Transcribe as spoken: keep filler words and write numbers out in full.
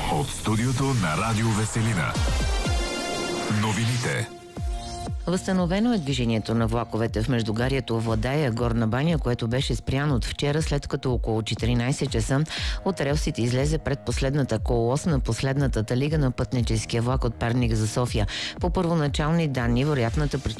От студиото на Радио Веселина. Новините. Възстановено е движението на влаковете в междугарието Владая Горна баня, което беше спряно от вчера, след като около четиринайсет часа от релсите излезе предпоследната колос на последната талига на пътническия влак от Перник за София. По първоначални данни, вероятната причина